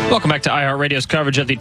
Welcome back to iHeartRadio's coverage of the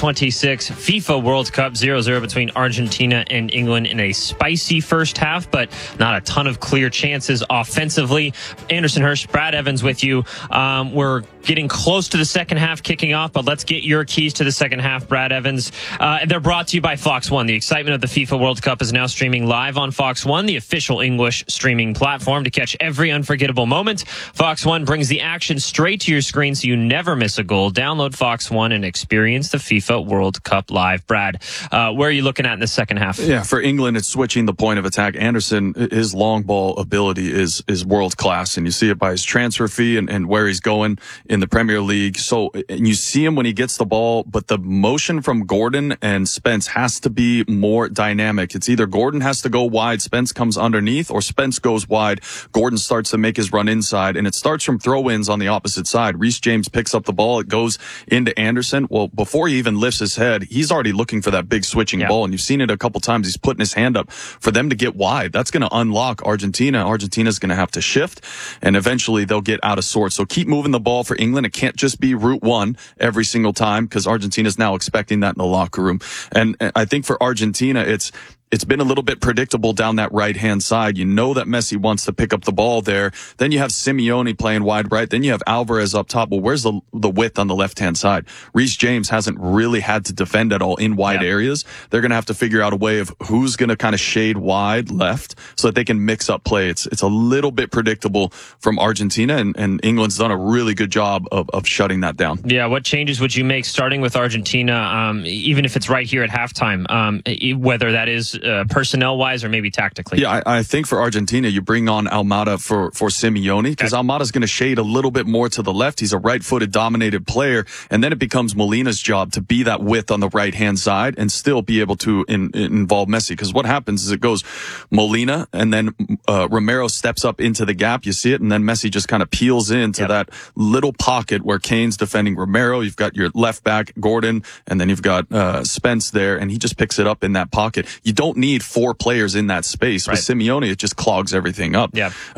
2026 FIFA World Cup. 0-0 between Argentina and England in a spicy first half, but not a ton of clear chances offensively. Anderson Hirsch, Brad Evans with you. We're getting close to the second half kicking off, but let's get your keys to the second half, Brad Evans. They're brought to you by Fox One. The excitement of the FIFA World Cup is now streaming live on Fox One, the official English streaming platform. To catch every unforgettable moment, Fox One brings the action straight to your screen so you never miss a goal. Download Fox One and experience the FIFA World Cup live. Brad, where are you looking at in the second half? Yeah, for England, it's switching the point of attack. Anderson, his long ball ability is world class, and you see it by his transfer fee and where he's going in the Premier League. So, and you see him when he gets the ball, but the motion from Gordon and Spence has to be more dynamic. It's either Gordon has to go wide, Spence comes underneath, or Spence goes wide, Gordon starts to make his run inside, and it starts from throw-ins on the opposite side. Reece James picks up the ball, it goes into Anderson. Well, before he even lifts his head, he's already looking for that big switching ball, and you've seen it a couple times. He's putting his hand up for them to get wide. That's going to unlock Argentina. Argentina's going to have to shift, and eventually they'll get out of sorts. So keep moving the ball for England. It can't just be route one every single time, because Argentina's now expecting that in the locker room. And I think for Argentina, it's been a little bit predictable down that right-hand side. You know that Messi wants to pick up the ball there. Then you have Simeone playing wide right. Then you have Alvarez up top. Well, where's the width on the left-hand side? Reece James hasn't really had to defend at all in wide areas. They're going to have to figure out a way of who's going to kind of shade wide left so that they can mix up play. It's a little bit predictable from Argentina, and England's done a really good job of shutting that down. Yeah, what changes would you make starting with Argentina, even if it's right here at halftime, whether that is personnel-wise or maybe tactically? Yeah, I think for Argentina, you bring on Almada for Simeone, because Almada's going to shade a little bit more to the left. He's a right-footed dominated player, and then it becomes Molina's job to be that width on the right-hand side and still be able to involve Messi. Because what happens is it goes Molina, and then Romero steps up into the gap. You see it, and then Messi just kind of peels into that little pocket where Kane's defending Romero. You've got your left back, Gordon, and then you've got Spence there, and he just picks it up in that pocket. You don't need four players in that space. With Simeone, it just clogs everything up.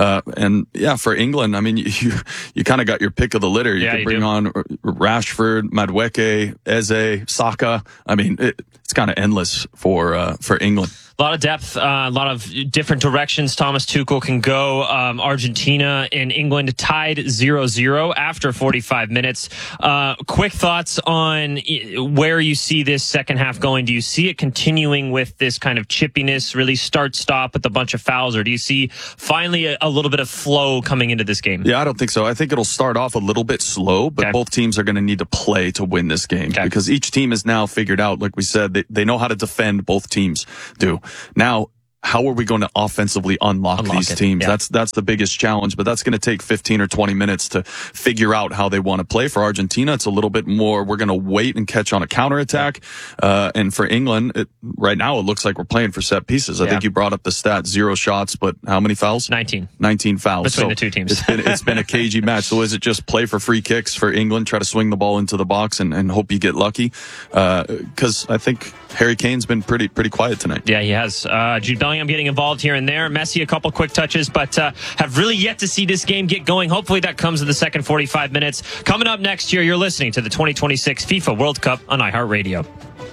For England, I mean, you kind of got your pick of the litter. You could bring on Rashford, Madueke, Eze, Saka. I mean, it's kind of endless for England. A lot of depth, a lot of different directions Thomas Tuchel can go. Argentina and England tied 0-0 after 45 minutes. Quick thoughts on where you see this second half going. Do you see it continuing with this kind of chippiness, really start-stop with a bunch of fouls, or do you see finally a little bit of flow coming into this game? Yeah, I don't think so. I think it'll start off a little bit slow, but both teams are going to need to play to win this game, because each team is now figured out, like we said, they know how to defend. Both teams do. Now, how are we going to offensively unlock these teams? Yeah. That's the biggest challenge, but that's going to take 15 or 20 minutes to figure out how they want to play. For Argentina, it's a little bit more, we're going to wait and catch on a counterattack. And for England, right now, it looks like we're playing for set pieces. I think you brought up the stat, 0 shots, but how many fouls? 19 fouls. Between the two teams. It's been a cagey match. So is it just play for free kicks for England, try to swing the ball into the box and hope you get lucky? Because I think Harry Kane's been pretty quiet tonight. Yeah, he has. Jude Bellingham getting involved here and there. Messi, a couple quick touches, but have really yet to see this game get going. Hopefully that comes in the second 45 minutes. Coming up next year, you're listening to the 2026 FIFA World Cup on iHeartRadio.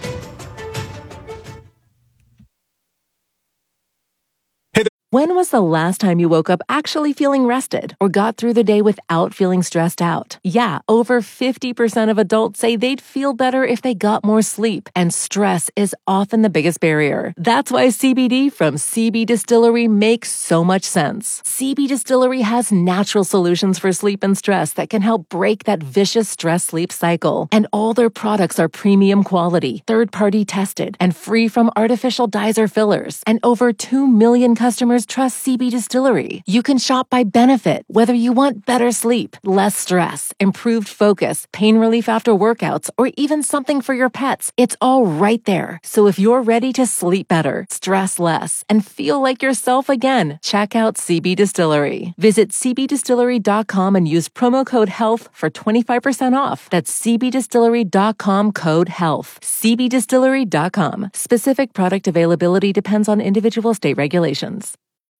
When was the last time you woke up actually feeling rested or got through the day without feeling stressed out? Yeah, over 50% of adults say they'd feel better if they got more sleep, and stress is often the biggest barrier. That's why CBD from CB Distillery makes so much sense. CB Distillery has natural solutions for sleep and stress that can help break that vicious stress-sleep cycle. And all their products are premium quality, third-party tested, and free from artificial dyes or fillers. And over 2 million customers trust CB Distillery. You can shop by benefit, whether you want better sleep, less stress, improved focus, pain relief after workouts, or even something for your pets. It's all right there. So if you're ready to sleep better, stress less, and feel like yourself again, check out CB Distillery. Visit cbdistillery.com and use promo code HEALTH for 25% off. That's cbdistillery.com, code HEALTH. cbdistillery.com. Specific product availability depends on individual state regulations.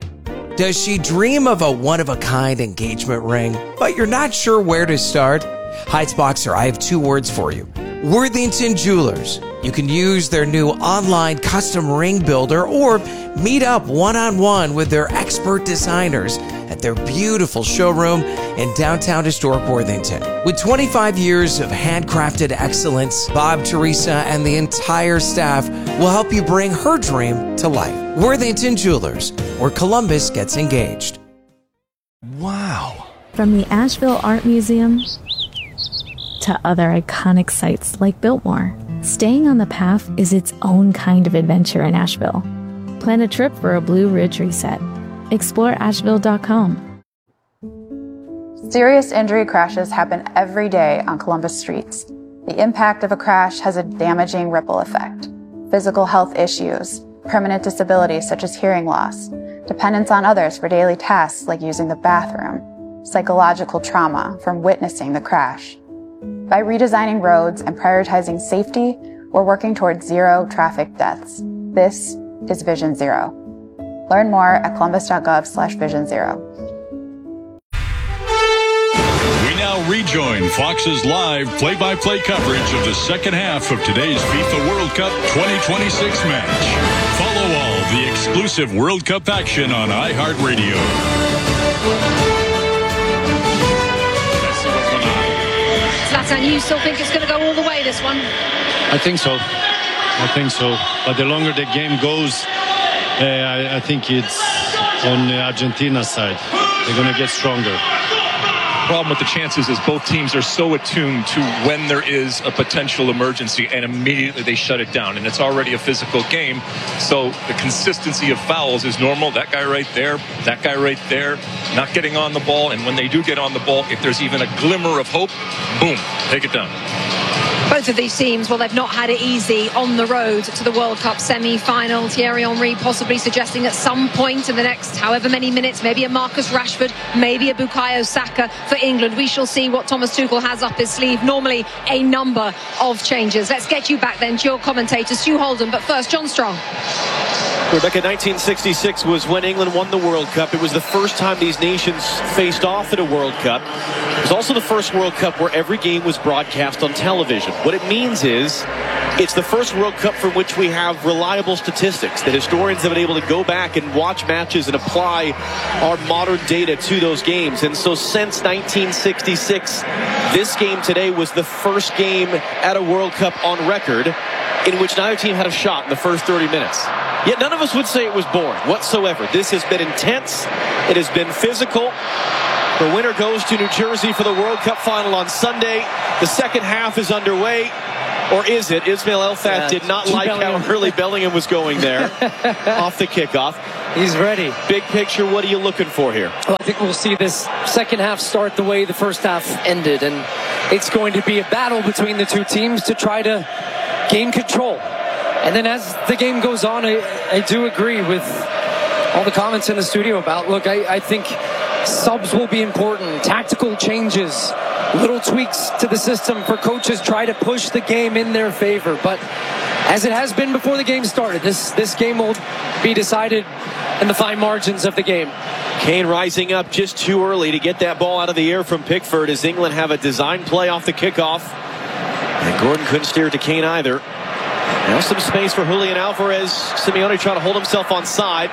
Does she dream of a one-of-a-kind engagement ring, but you're not sure where to start? Heights-Boxer, I have 2 words for you. Worthington Jewelers. You can use their new online custom ring builder or meet up one-on-one with their expert designers at their beautiful showroom in downtown historic Worthington. With 25 years of handcrafted excellence, Bob, Teresa, and the entire staff will help you bring her dream to life. Worthington Jewelers, where Columbus gets engaged. Wow. From the Asheville Art Museum to other iconic sites like Biltmore, staying on the path is its own kind of adventure in Asheville. Plan a trip for a Blue Ridge reset. Explore Asheville.com. Serious injury crashes happen every day on Columbus streets. The impact of a crash has a damaging ripple effect. Physical health issues, permanent disabilities such as hearing loss, dependence on others for daily tasks like using the bathroom, psychological trauma from witnessing the crash. By redesigning roads and prioritizing safety, we're working towards 0 traffic deaths. This is Vision Zero. Learn more at columbus.gov/vision0. We now rejoin Fox's live play-by-play coverage of the second half of today's FIFA World Cup 2026 match. Follow all the exclusive World Cup action on iHeartRadio. Zlatan, you still think it's going to go all the way, this one? I think so. But the longer the game goes, I think it's on Argentina's side. They're going to get stronger. Problem with the chances is both teams are so attuned to when there is a potential emergency, and immediately they shut it down. And it's already a physical game, so the consistency of fouls is normal. That guy right there, not getting on the ball. And when they do get on the ball, if there's even a glimmer of hope, boom, take it down. Both of these teams, well, they've not had it easy on the road to the World Cup semi-final. Thierry Henry possibly suggesting at some point in the next however many minutes, maybe a Marcus Rashford, maybe a Bukayo Saka for England. We shall see what Thomas Tuchel has up his sleeve. Normally a number of changes. Let's get you back then to your commentator, Stu Holden. But first, John Strong. Rebecca, 1966 was when England won the World Cup. It was the first time these nations faced off at a World Cup. It was also the first World Cup where every game was broadcast on television. What it means is it's the first World Cup from which we have reliable statistics. The historians have been able to go back and watch matches and apply our modern data to those games. And so since 1966, this game today was the first game at a World Cup on record in which neither team had a shot in the first 30 minutes. Yet none of us would say it was boring whatsoever. This has been intense. It has been physical. The winner goes to New Jersey for the World Cup final on Sunday. The second half is underway. Or is it? Ismail El-Fat did not like how early Bellingham was going there off the kickoff. He's ready. Big picture, what are you looking for here? Well, I think we'll see this second half start the way the first half ended. And it's going to be a battle between the two teams to try to gain control. And then as the game goes on, I do agree with all the comments in the studio about, look, I think subs will be important, tactical changes, little tweaks to the system for coaches try to push the game in their favor. But as it has been before the game started, this game will be decided in the fine margins of the game. Kane rising up just too early to get that ball out of the air from Pickford as England have a design play off the kickoff. And Gordon couldn't steer it to Kane either. Now some space for Julian Alvarez. Simeone trying to hold himself on side.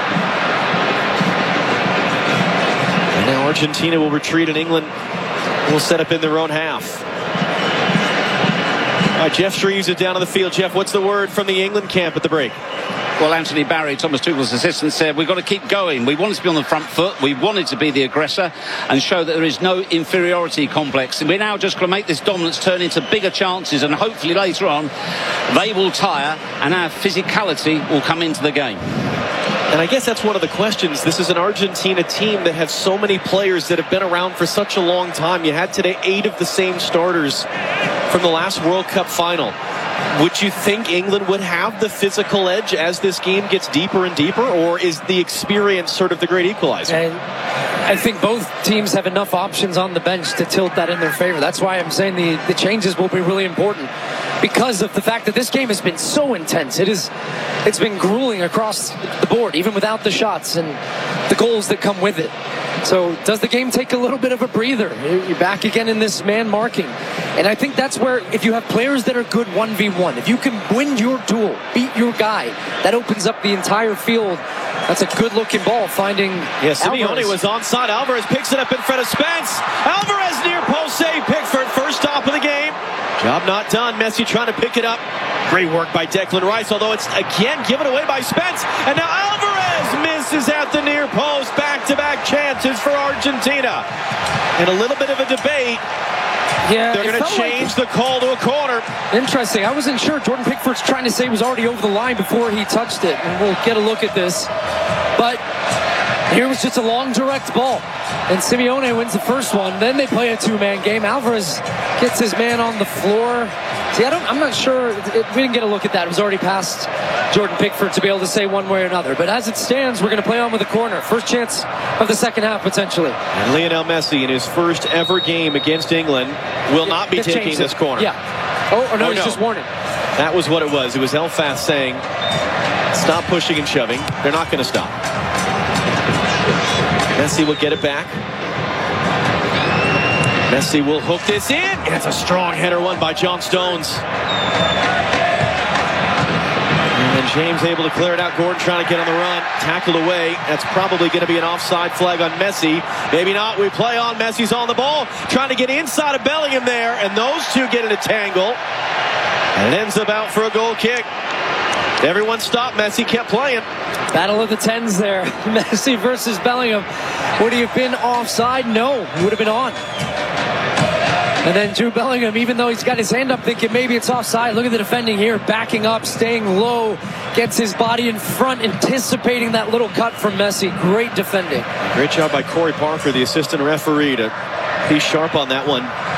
And now Argentina will retreat and England will set up in their own half. All right, Jeff Shreves is down on the field. Jeff, what's the word from the England camp at the break? Well, Anthony Barry, Thomas Tuchel's assistant, said we've got to keep going. We wanted to be on the front foot. We wanted to be the aggressor and show that there is no inferiority complex. And we're now just going to make this dominance turn into bigger chances, and hopefully later on they will tire and our physicality will come into the game. And I guess that's one of the questions. This is an Argentina team that has so many players that have been around for such a long time. You had today 8 of the same starters from the last World Cup final. Would you think England would have the physical edge as this game gets deeper and deeper, or is the experience sort of the great equalizer? And I think both teams have enough options on the bench to tilt that in their favor. That's why I'm saying the changes will be really important, because of the fact that this game has been so intense. It's been grueling across the board, even without the shots and the goals that come with it. So does the game take a little bit of a breather? You're back again in this man marking. And I think that's where, if you have players that are good 1v1, if you can win your duel, beat your guy, that opens up the entire field. That's a good-looking ball, finding Simeone was onside. Alvarez picks it up in front of Spence. Alvarez near post save. Pickford, first stop of the game. Job not done. Messi trying to pick it up. Great work by Declan Rice, although it's again given away by Spence. And now Alvarez misses at the near post. Back-to-back chances for Argentina. And a little bit of a debate. Yeah, they're going to change the call to a corner. Interesting. I wasn't sure. Jordan Pickford's trying to say he was already over the line before he touched it. And we'll get a look at this. But here was just a long, direct ball. And Simeone wins the first one. Then they play a two-man game. Alvarez gets his man on the floor. See, I'm not sure. We didn't get a look at that. It was already past Jordan Pickford to be able to say one way or another. But as it stands, we're going to play on with a corner. First chance of the second half, potentially. And Lionel Messi, in his first ever game against England, will not be taking this corner. Yeah. Oh, no, he's just warning. That was what it was. It was Elfast saying, stop pushing and shoving. They're not going to stop. Messi will get it back. Messi will hook this in. And it's a strong header won by John Stones. And James able to clear it out. Gordon trying to get on the run. Tackled away. That's probably going to be an offside flag on Messi. Maybe not. We play on. Messi's on the ball. Trying to get inside of Bellingham there. And those two get in a tangle. And it ends up out for a goal kick. Everyone stopped. Messi kept playing. Battle of the tens there. Messi versus Bellingham. Would he have been offside? No. He would have been on. And then Jude Bellingham, even though he's got his hand up thinking maybe it's offside, look at the defending here, backing up, staying low, gets his body in front, anticipating that little cut from Messi. Great defending. Great job by Corey Parker, the assistant referee, to be sharp on that one.